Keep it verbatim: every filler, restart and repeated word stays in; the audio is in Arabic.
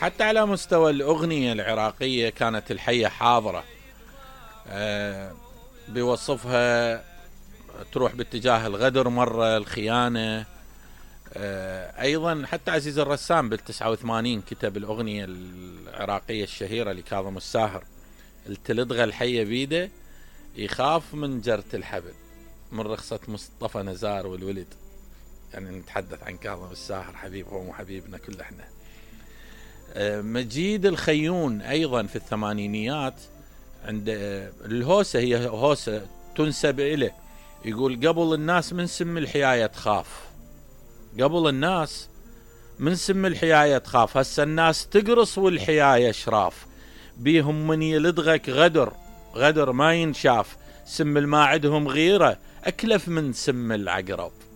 حتى على مستوى الأغنية العراقية كانت الحية حاضرة. أه بيوصفها تروح باتجاه الغدر مرة، الخيانة. أه أيضا حتى عزيز الرسام بالتسعة وثمانين كتب الأغنية العراقية الشهيرة لكاظم الساهر، التلدغى الحية بيده يخاف من جرة الحبل، من رخصة مصطفى نزار والولد. يعني نتحدث عن كاظم الساهر حبيب، هو مو حبيبنا كل احنا. مجيد الخيون أيضا في الثمانينيات عند الهوسة، هي هوسة تنسب إليه، يقول قبل الناس من سم الحياية تخاف، قبل الناس من سم الحياية تخاف، هسه الناس تقرص والحياية شراف، بيهم من يلدغك غدر، غدر ما ينشاف، سم الماعدهم غيرة أكلف من سم العقرب.